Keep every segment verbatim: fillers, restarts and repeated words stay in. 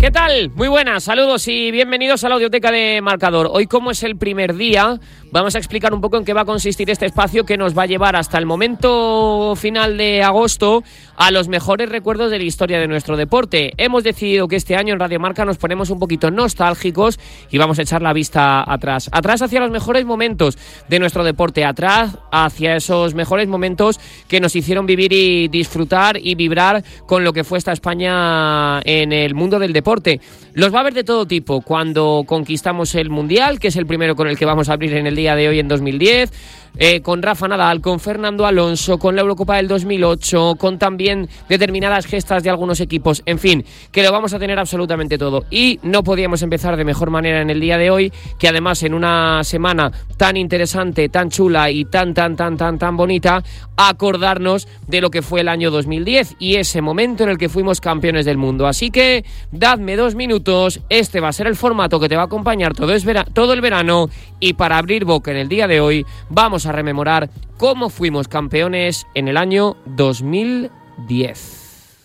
¿Qué tal? Muy buenas, saludos y bienvenidos a la audioteca de Marcador. Hoy, como es el primer día, vamos a explicar un poco en qué va a consistir este espacio que nos va a llevar hasta el momento final de agosto a los mejores recuerdos de la historia de nuestro deporte. Hemos decidido que este año en Radio Marca nos ponemos un poquito nostálgicos y vamos a echar la vista atrás. Atrás hacia los mejores momentos de nuestro deporte, atrás hacia esos mejores momentos que nos hicieron vivir y disfrutar y vibrar con lo que fue esta España en el mundo del deporte. Los va a haber de todo tipo. Cuando conquistamos el Mundial, que es el primero con el que vamos a abrir en el día de hoy en dos mil diez, eh, con Rafa Nadal, con Fernando Alonso, con la Eurocopa del dos mil ocho, con también determinadas gestas de algunos equipos, en fin, que lo vamos a tener absolutamente todo. Y no podíamos empezar de mejor manera en el día de hoy, que además en una semana tan interesante, tan chula y tan, tan, tan, tan, tan bonita, acordarnos de lo que fue el año dos mil diez y ese momento en el que fuimos campeones del mundo. Así que dadme dos minutos, este va a ser el formato que te va a acompañar todo, es vera- todo el verano, y para abrir boca en el día de hoy vamos a rememorar cómo fuimos campeones en el año dos mil diez.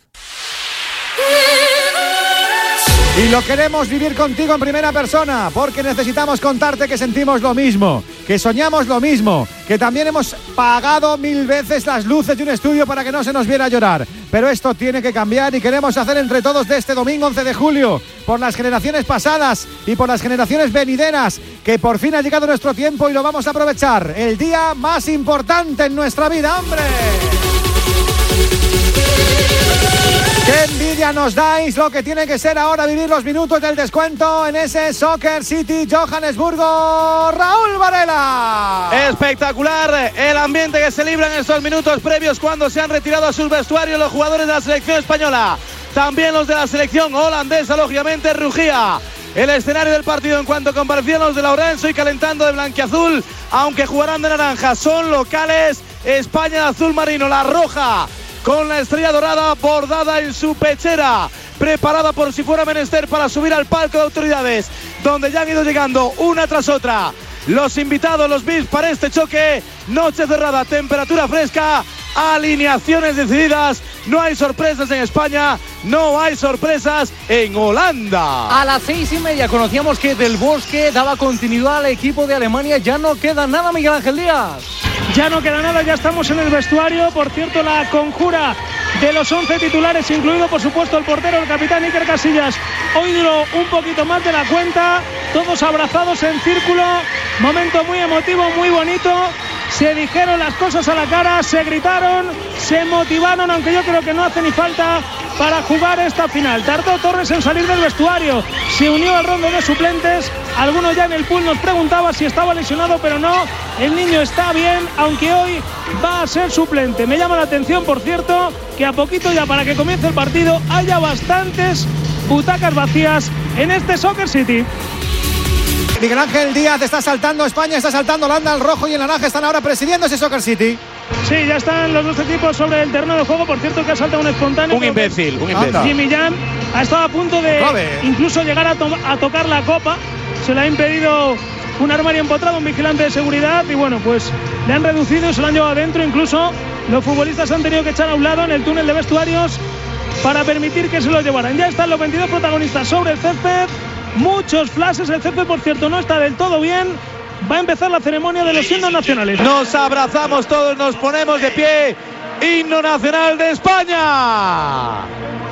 Y lo queremos vivir contigo en primera persona, porque necesitamos contarte que sentimos lo mismo, que soñamos lo mismo, que también hemos pagado mil veces las luces de un estudio para que no se nos viera llorar. Pero esto tiene que cambiar y queremos hacer entre todos de este domingo once de julio, por las generaciones pasadas y por las generaciones venideras, que por fin ha llegado nuestro tiempo y lo vamos a aprovechar. El día más importante en nuestra vida, ¡hombre! ¡Qué envidia nos dais! Lo que tiene que ser ahora vivir los minutos del descuento en ese Soccer City Johannesburgo. ¡Raúl Varela! Espectacular el ambiente que se libra en estos minutos previos cuando se han retirado a sus vestuarios los jugadores de la selección española. También los de la selección holandesa, lógicamente, rugía el escenario del partido en cuanto comparecían los de Lourenço y calentando de blanquiazul, aunque jugarán de naranja. Son locales. España de azul marino, la roja, con la estrella dorada bordada en su pechera, preparada por si fuera menester para subir al palco de autoridades, donde ya han ido llegando una tras otra los invitados, los V I Ps para este choque. Noche cerrada, temperatura fresca, alineaciones decididas. No hay sorpresas en España, no hay sorpresas en Holanda. A las seis y media conocíamos que Del Bosque daba continuidad al equipo de Alemania. Ya no queda nada, Miguel Ángel Díaz. Ya no queda nada, ya estamos en el vestuario. Por cierto, la conjura de los once titulares, incluido por supuesto el portero, el capitán Iker Casillas, hoy duró un poquito más de la cuenta. Todos abrazados en círculo, momento muy emotivo, muy bonito. Se dijeron las cosas a la cara, se gritaron, se motivaron, aunque yo creo que no hace ni falta para jugar esta final. Tardó Torres en salir del vestuario, se unió al rondo de suplentes. Algunos ya en el pool nos preguntaba si estaba lesionado, pero no, el niño está bien, aunque hoy va a ser suplente. Me llama la atención, por cierto, que a poquito ya para que comience el partido haya bastantes butacas vacías en este Soccer City. Miguel Ángel Díaz está saltando España, está saltando Holanda, el rojo y el naranja están ahora presidiendo ese Soccer City. Sí, ya están los dos equipos sobre el terreno de juego. Por cierto, que ha saltado un espontáneo. Un imbécil, un imbécil. Jimmy Jam ha estado a punto de incluso llegar a, to- a tocar la copa. Se le ha impedido un armario empotrado, un vigilante de seguridad. Y bueno, pues le han reducido y se lo han llevado adentro. Incluso los futbolistas han tenido que echar a un lado en el túnel de vestuarios para permitir que se lo llevaran. Ya están los veintidós protagonistas sobre el césped. Muchos flashes. El césped, por cierto, no está del todo bien. Va a empezar la ceremonia de los himnos nacionales. Nos abrazamos todos, nos ponemos de pie. Himno nacional de España.